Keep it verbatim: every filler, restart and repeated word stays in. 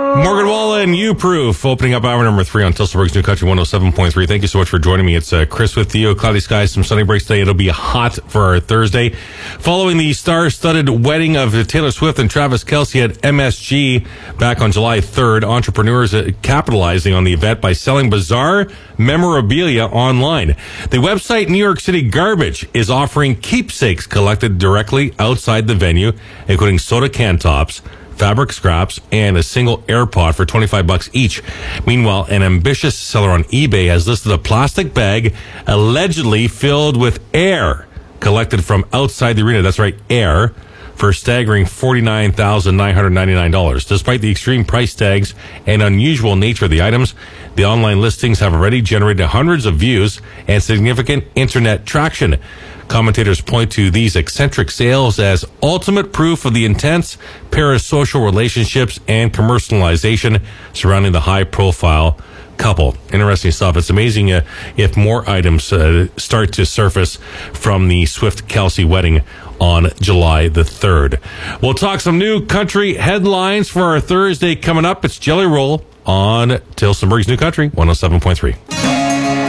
Morgan Wallen, You Proof, opening up hour number three on Tilsonburg's New Country one oh seven point three. Thank you so much for joining me. It's uh, Chris with Theo. Cloudy skies, some sunny breaks today. It'll be hot for our Thursday. Following the star-studded wedding of Taylor Swift and Travis Kelce at M S G back on July third, entrepreneurs are capitalizing on the event by selling bizarre memorabilia online. The website New York City Garbage is offering keepsakes collected directly outside the venue, including soda can tops, fabric scraps, and a single AirPod for twenty-five bucks each. Meanwhile, an ambitious seller on eBay has listed a plastic bag allegedly filled with air collected from outside the arena. That's right, air, for a staggering forty-nine thousand nine hundred ninety-nine dollars. Despite the extreme price tags and unusual nature of the items, the online listings have already generated hundreds of views and significant internet traction. Commentators point to these eccentric sales as ultimate proof of the intense parasocial relationships and commercialization surrounding the high-profile couple. Interesting stuff. It's amazing uh, if more items uh, start to surface from the Swift-Kelce wedding on July the third. We'll talk some new country headlines for our Thursday coming up. It's Jelly Roll on Tilsonburg's New Country one oh seven point three.